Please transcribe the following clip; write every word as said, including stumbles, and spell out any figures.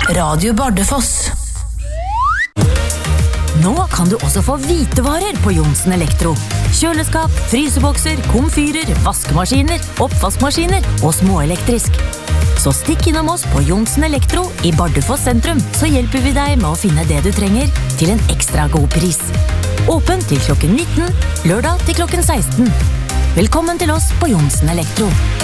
Radio Bardufoss. Nå kan du også få hvitevarer på Johnsen Elektro. Kjøleskap, frysebokser, komfyrer, vaskemaskiner, oppvaskmaskiner og småelektrisk. Så stikk innom oss på Johnsen Elektro i Bardufoss sentrum, så hjelper vi deg med å finne det du trenger til en ekstra god pris. Åpen til klokken nitten, lørdag til klokken seksten. Velkommen til oss på Johnsen Elektro.